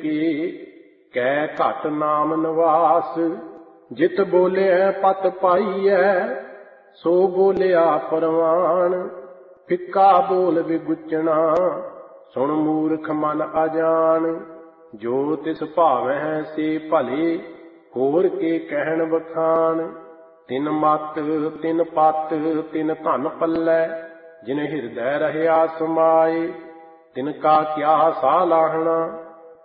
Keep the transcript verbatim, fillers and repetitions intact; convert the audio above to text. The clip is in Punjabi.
ਕੇ ਕੈ ਘਟ ਨਾਮ ਨਿਵਾਸ। ਜਿਤ ਬੋਲਿਆ ਪਤ ਪਾਈਐ ਸੋ ਬੋਲਿਆ ਪਰਵਾਨ। ਫਿੱਕਾ ਬੋਲ ਵਿਗੁਚਣਾ ਸੁਣ ਮੂਰਖ ਮਨ ਅਜਾਨ। ਜੋ ਤਿਸ ਭਾਵੈ ਸੇ ਭਲੇ ਹੋਰ ਕੇ ਕਹਿਣ ਬਖਾਨ। ਤਿਨ ਮਤ ਤਿਨ ਪਤ ਤਿਨ ਧਨ ਪੱਲੈ ਜਿਨ ਹਿਰਦੈ ਰਹਿਆ ਸਮਾਏ। ਤਿਨ ਕਾ ਕਿਆ ਸਾਲਾਹਣਾ